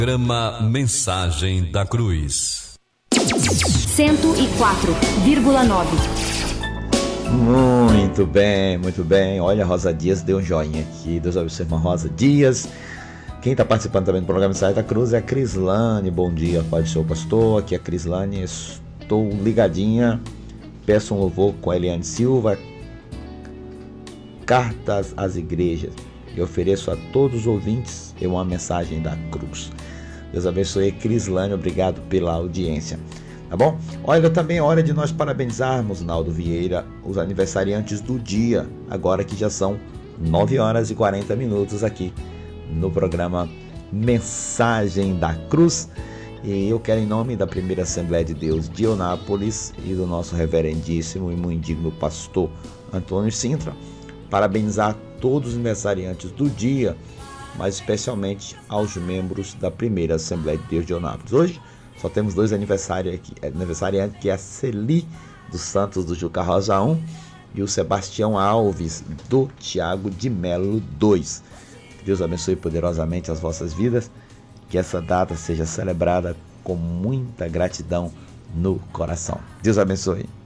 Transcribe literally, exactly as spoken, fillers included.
Programa Mensagem da Cruz. cento e quatro vírgula nove. Muito bem, muito bem. Olha, a Rosa Dias deu um joinha aqui. Deus abençoe, irmã Rosa Dias. Quem está participando também do programa Mensagem da Cruz é a Crislane. Bom dia, Pai do Senhor Pastor. Aqui é a Crislane. Estou ligadinha. Peço um louvor com a Eliane Silva. Cartas às igrejas. E ofereço a todos os ouvintes uma mensagem da cruz. Deus abençoe, Crislane. Obrigado pela audiência. Tá bom? Olha, também é hora de nós parabenizarmos, Naldo Vieira, os aniversariantes do dia, agora que já são nove horas e quarenta minutos aqui no programa Mensagem da Cruz. E eu quero, em nome da primeira Assembleia de Deus de Eunápolis e do nosso reverendíssimo e muito digno pastor Antônio Sintra, parabenizar todos os aniversariantes do dia, mas especialmente aos membros da primeira Assembleia de Deus de Eunápolis. Hoje só temos dois aniversários aqui, aniversariantes, que é a Celi dos Santos do Juca Rosa um e o Sebastião Alves do Tiago de Melo dois. Que Deus abençoe poderosamente as vossas vidas, que essa data seja celebrada com muita gratidão no coração. Deus abençoe.